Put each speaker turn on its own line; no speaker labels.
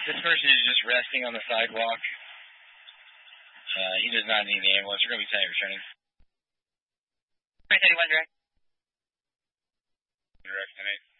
This person is just resting on the sidewalk. He does not need the ambulance. We're going to be sending returning.
331 direct.
Direct 10-8.